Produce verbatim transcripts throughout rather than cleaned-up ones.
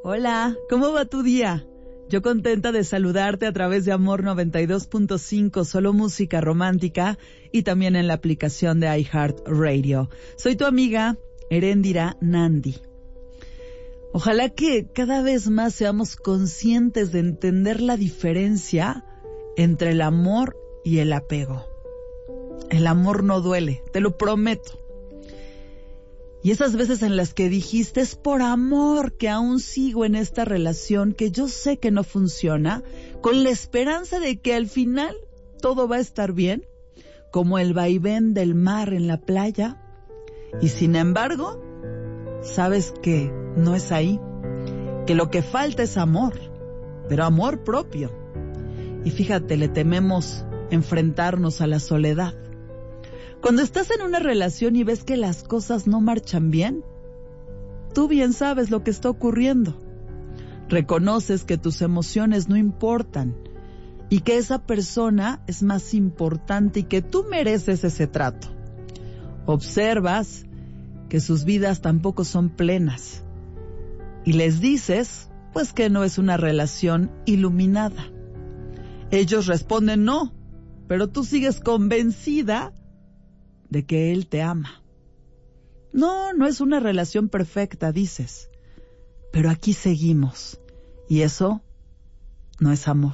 Hola, ¿cómo va tu día? Yo contenta de saludarte a través de Amor noventa y dos punto cinco, solo música romántica, y también en la aplicación de iHeartRadio. Soy tu amiga Eréndira Nandi. Ojalá que cada vez más seamos conscientes de entender la diferencia entre el amor y el apego. El amor no duele, te lo prometo. Y esas veces en las que dijiste, es por amor que aún sigo en esta relación que yo sé que no funciona, con la esperanza de que al final todo va a estar bien, como el vaivén del mar en la playa, y sin embargo, sabes que no es ahí, que lo que falta es amor, pero amor propio. Y fíjate, le tememos enfrentarnos a la soledad. Cuando estás en una relación y ves que las cosas no marchan bien, tú bien sabes lo que está ocurriendo. Reconoces que tus emociones no importan y que esa persona es más importante y que tú mereces ese trato. Observas que sus vidas tampoco son plenas y les dices, pues, que no es una relación iluminada. Ellos responden no, pero tú sigues convencida de que él te ama. No, no es una relación perfecta, dices, pero aquí seguimos, y eso no es amor.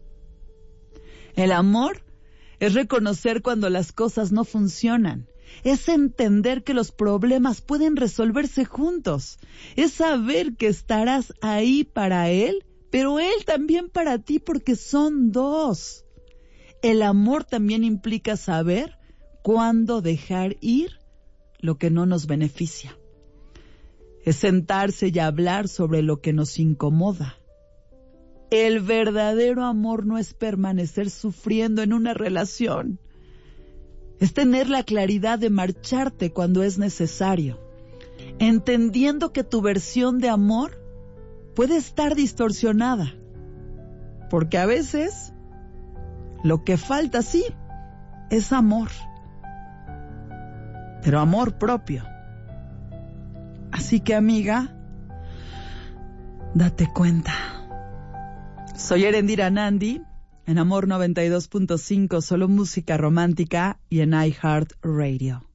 El amor es reconocer cuando las cosas no funcionan, es entender que los problemas pueden resolverse juntos, es saber que estarás ahí para él, pero él también para ti, porque son dos. El amor también implica saber cuándo dejar ir lo que no nos beneficia. Es sentarse y hablar sobre lo que nos incomoda. El verdadero amor no es permanecer sufriendo en una relación. Es tener la claridad de marcharte cuando es necesario, entendiendo que tu versión de amor puede estar distorsionada, porque a veces lo que falta, sí, es amor. Pero amor propio. Así que, amiga, date cuenta. Soy Eréndira Nandi, en Amor noventa y dos punto cinco, solo música romántica, y en iHeartRadio.